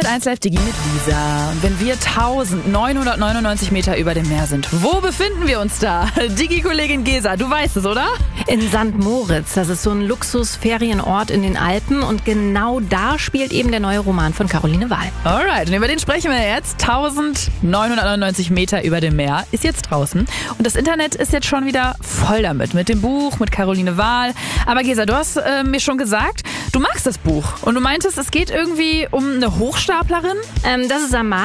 1 Live Digi mit Lisa. Und wenn wir 1999 Meter über dem Meer sind, wo befinden wir uns da? Digi-Kollegin Gesa, du weißt es, oder? In St. Moritz. Das ist so ein Luxus-Ferienort in den Alpen. Und genau da spielt eben der neue Roman von Caroline Wahl. Alright, und über den sprechen wir jetzt. 1999 Meter über dem Meer ist jetzt draußen. Und das Internet ist jetzt schon wieder voll damit. Mit dem Buch, mit Caroline Wahl. Aber Gesa, du hast mir schon gesagt, du magst das Buch. Und du meintest, es geht irgendwie um eine Hochstaplerin? Das ist Samar.